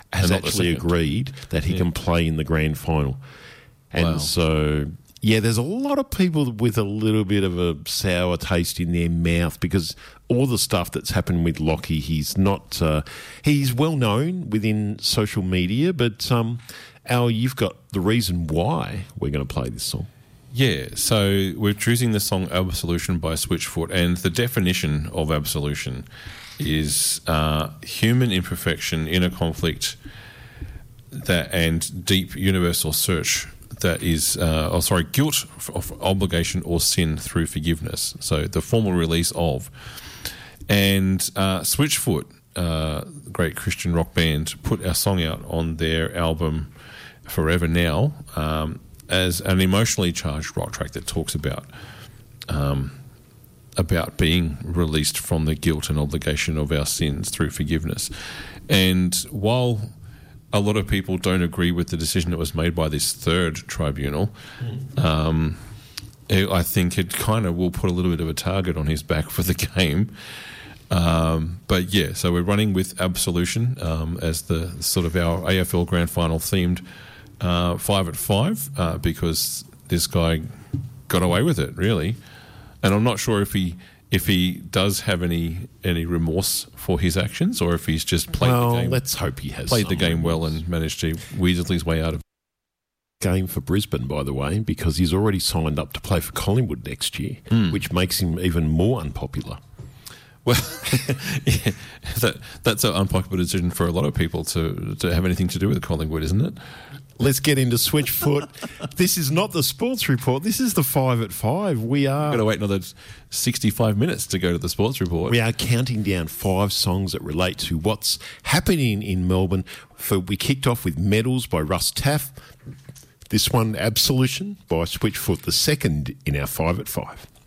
has not the actually second. agreed that he can play in the grand final. And Wow. so, yeah, there's a lot of people with a little bit of a sour taste in their mouth because all the stuff that's happened with Lockie, he's not... he's well known within social media, but, Al, you've got the reason why we're going to play this song. Yeah, so we're choosing the song Absolution by Switchfoot, and the definition of absolution is human imperfection, inner conflict, and deep universal search that is, guilt of obligation or sin through forgiveness. So the formal release of. And Switchfoot, great Christian rock band, put our song out on their album Forever Now as an emotionally charged rock track that talks about being released from the guilt and obligation of our sins through forgiveness. And while a lot of people don't agree with the decision that was made by this third tribunal, I think it kind of will put a little bit of a target on his back for the game. But yeah, so we're running with Absolution as the sort of our AFL Grand Final themed 5 at 5 because this guy got away with it, really. And I'm not sure if he does have any remorse for his actions or if he's just played the game. Let's hope he has played the some game remorse. well and managed to weasel his way out of it. Game for Brisbane, by the way, because he's already signed up to play for Collingwood next year, which makes him even more unpopular. Well, yeah, that's an unpopular decision for a lot of people to have anything to do with Collingwood, isn't it? Let's get into Switchfoot. This is not the sports report. This is the 5 at 5. I've got to wait another 65 minutes to go to the sports report. We are counting down 5 songs that relate to what's happening in Melbourne. We kicked off with Medals by Russ Taff. This one, Absolution by Switchfoot, the second in our 5 at 5.